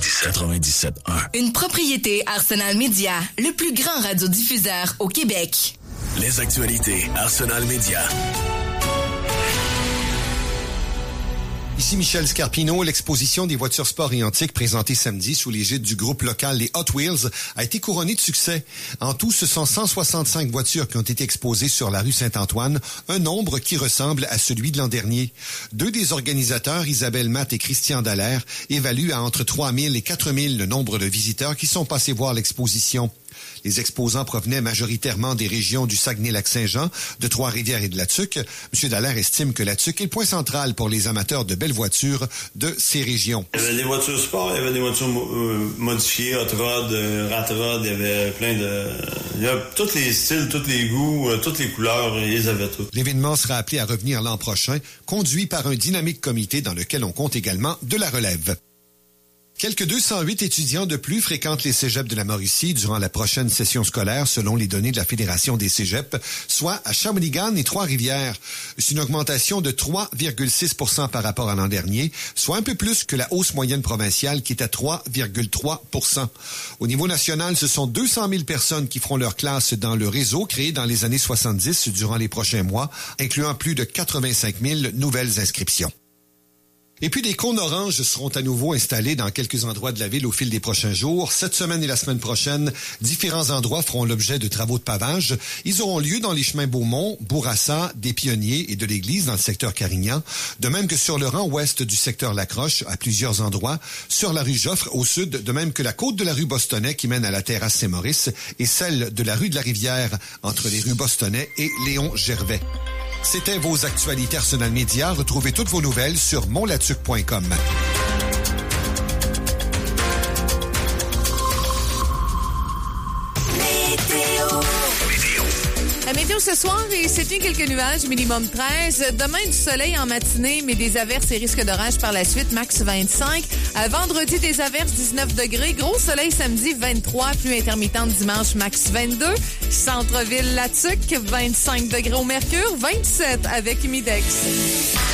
97.1. Une propriété Arsenal Media, le plus grand radiodiffuseur au Québec. Les actualités Arsenal Media. Ici Michel Scarpino. L'exposition des voitures sport et antiques présentée samedi sous l'égide du groupe local les Hot Wheels a été couronnée de succès. En tout, ce sont 165 voitures qui ont été exposées sur la rue Saint-Antoine, un nombre qui ressemble à celui de l'an dernier. Deux des organisateurs, Isabelle Matt et Christian Dallaire, évaluent à entre 3 000 et 4 000 le nombre de visiteurs qui sont passés voir l'exposition. Les exposants provenaient majoritairement des régions du Saguenay-Lac-Saint-Jean, de Trois-Rivières et de La Tuque. M. Dallaire estime que La Tuque est le point central pour les amateurs de belles voitures de ces régions. Il y avait des voitures sport, il y avait des voitures modifiées, hot rod, rat rod, il y avait plein de... Il y a tous les styles, tous les goûts, toutes les couleurs, ils les avaient toutes. L'événement sera appelé à revenir l'an prochain, conduit par un dynamique comité dans lequel on compte également de la relève. Quelques 208 étudiants de plus fréquentent les cégeps de la Mauricie durant la prochaine session scolaire, selon les données de la Fédération des cégeps, soit à Shawinigan et Trois-Rivières. C'est une augmentation de 3,6 % par rapport à l'an dernier, soit un peu plus que la hausse moyenne provinciale qui est à 3,3 %. Au niveau national, ce sont 200 000 personnes qui feront leur classe dans le réseau créé dans les années 70 durant les prochains mois, incluant plus de 85 000 nouvelles inscriptions. Et puis, des cônes oranges seront à nouveau installés dans quelques endroits de la ville au fil des prochains jours. Cette semaine et la semaine prochaine, différents endroits feront l'objet de travaux de pavage. Ils auront lieu dans les chemins Beaumont, Bourassa, des Pionniers et de l'Église dans le secteur Carignan, de même que sur le rang ouest du secteur Lacroche, à plusieurs endroits, sur la rue Joffre au sud, de même que la côte de la rue Bostonais qui mène à la terrasse Saint-Maurice et celle de la rue de la Rivière entre les rues Bostonais et Léon Gervais. C'était vos actualités Arsenal Media. Retrouvez toutes vos nouvelles sur monlatuc.com. La météo ce soir, et c'est une quelques nuages, minimum 13. Demain, du soleil en matinée, mais des averses et risques d'orage par la suite, max 25. Vendredi, des averses, 19 degrés. Gros soleil samedi, 23. Pluie intermittente dimanche, max 22. Centre-ville La Tuque, 25 degrés au mercure, 27 avec humidex.